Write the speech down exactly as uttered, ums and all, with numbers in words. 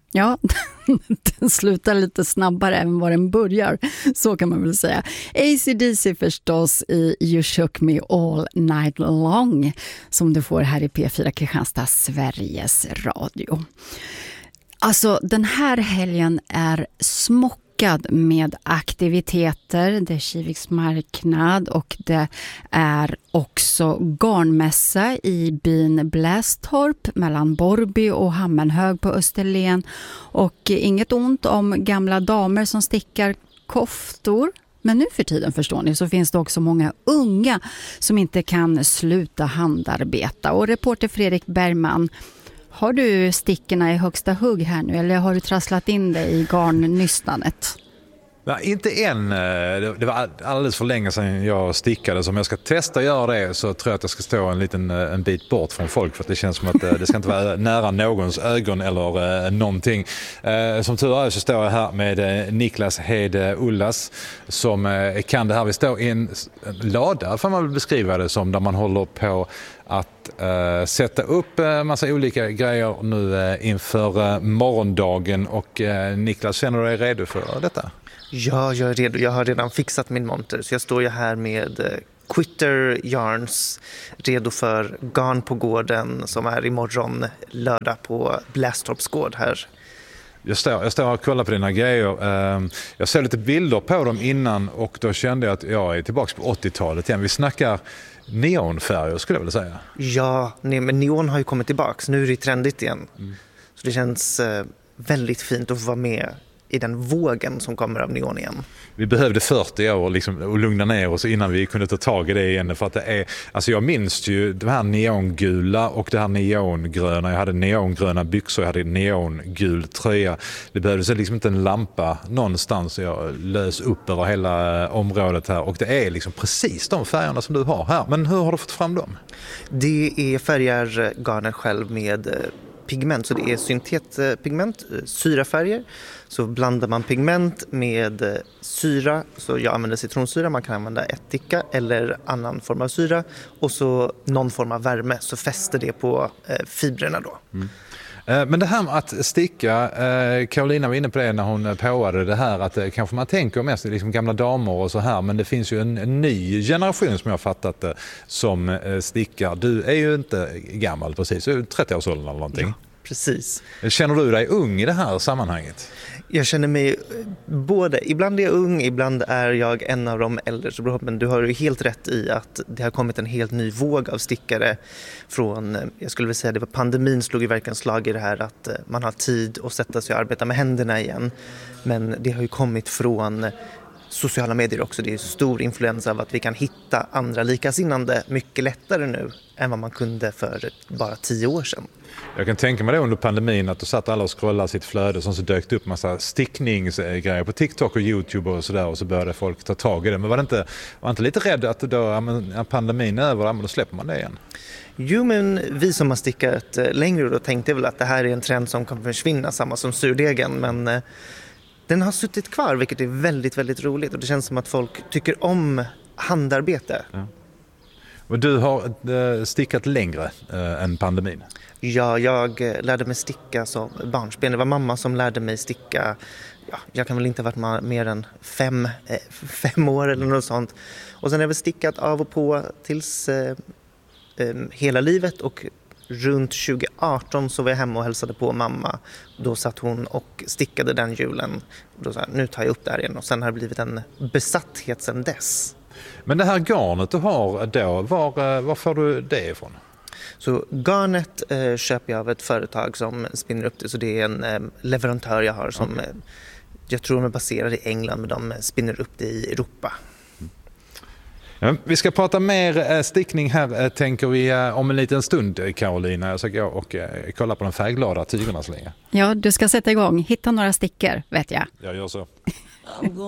Ja, den slutar lite snabbare än vad den börjar, så kan man väl säga. A C D C förstås i You Shook Me All Night Long, som du får här i P fyra Kristianstad, Sveriges Radio. Alltså, den här helgen är smockad med aktiviteter. Det är Kiviks marknad och det är också garnmässa i byn Blästorp mellan Borby och Hammenhög på Österlen. Och inget ont om gamla damer som stickar koftor. Men nu för tiden, förstår ni, så finns det också många unga som inte kan sluta handarbeta. Och reporter Fredrik Bergman, har du stickorna i högsta hugg här nu, eller har du trasslat in dig i garnnystanet? Nej, inte än. Det var alldeles för länge sedan jag stickade. Så om jag ska testa att göra det så tror jag att jag ska stå en liten en bit bort från folk. För att det känns som att det ska inte vara nära någons ögon eller någonting. Som tur är så står jag här med Niklas Hede Ullas som kan det här. Vi står i en lada, får man väl beskriva det som, där man håller på att uh, sätta upp uh, massa olika grejer nu uh, inför uh, morgondagen. Och uh, Niklas, känner du dig redo för detta? Ja, jag är redo. Jag har redan fixat min monter. Så jag står ju här med uh, Quitter Yarns, redo för garn på gården som är imorgon lördag på Blästorps gård här. Jag står, jag står och kollar på dina grejer. Jag såg lite bilder på dem innan och då kände jag att jag är tillbaka på åttiotalet igen. Vi snackar neonfärger skulle jag vilja säga. Ja, nej, men neon har ju kommit tillbaka. Nu är det trendigt igen. Mm. Så det känns väldigt fint att få vara med i den vågen som kommer av neon igen. Vi behövde fyrtio år liksom, och lugna ner oss innan vi kunde ta tag i det igen. För att det är, alltså jag minns ju det här neongula och det här neongröna. Jag hade neongröna byxor, jag hade neongul tröja. Det behövdes liksom inte en lampa någonstans. Jag lös upp över hela området här. Och det är liksom precis de färgerna som du har här. Men hur har du fått fram dem? Det är färgar garnen själv med pigment. Så det är syntetpigment, syrafärger. Så blandar man pigment med syra, så jag använder citronsyra, man kan använda ättika eller annan form av syra och så någon form av värme, så fäster det på eh, fibrerna då. Mm. Men det här med att sticka, Carolina var inne på det när hon påade det här, att kanske man tänker mest liksom gamla damer och så här, men det finns ju en, en ny generation som jag har fattat det, som stickar. Du är ju inte gammal precis, du är trettio-årsåldern eller någonting. Ja, precis. Känner du dig ung i det här sammanhanget? Jag känner mig både, ibland är jag ung, ibland är jag en av de äldre, så men du har ju helt rätt i att det har kommit en helt ny våg av stickare från, jag skulle vilja säga det var pandemin slog ju verkligen slag i det här att man har tid att sätta sig och arbeta med händerna igen, men det har ju kommit från sociala medier också. Det är stor influens av att vi kan hitta andra likasinnande mycket lättare nu än vad man kunde för bara tio år sedan. Jag kan tänka mig det under pandemin att du satt alla och scrollade sitt flöde och så dök det upp massa stickningsgrejer på TikTok och YouTube och sådär och så började folk ta tag i det. Men var det inte, var inte lite rädd att då, ja, pandemin är över, men då släpper man det igen? Jo, men vi som har stickat längre då tänkte väl att det här är en trend som kommer försvinna, samma som surdegen, men den har suttit kvar, vilket är väldigt, väldigt roligt. Och det känns som att folk tycker om handarbete. Ja. Och du har stickat längre äh, än pandemin? Ja, jag lärde mig sticka som barnsben. Det var mamma som lärde mig sticka. Ja, jag kan väl inte ha varit mer än fem, eh, fem år eller något sånt. Och sen har jag väl stickat av och på tills eh, eh, hela livet. Och runt tjugo arton så var jag hemma och hälsade på mamma. Då satt hon och stickade den julen. Och då sa jag, nu tar jag upp det här igen. Och sen har det blivit en besatthet sedan dess. Men det här garnet du har då, var, var får du det ifrån? Så garnet eh, köper jag av ett företag som spinner upp det. Så det är en eh, leverantör jag har som, okay. eh, jag tror de är baserade i England, men de spinner upp det i Europa. Ja, vi ska prata mer stickning här, tänker vi, om en liten stund, Carolina. Jag ska gå och kolla på de färgglada tygerna så länge. Ja, du ska sätta igång. Hitta några stickor, vet jag. Jag gör så.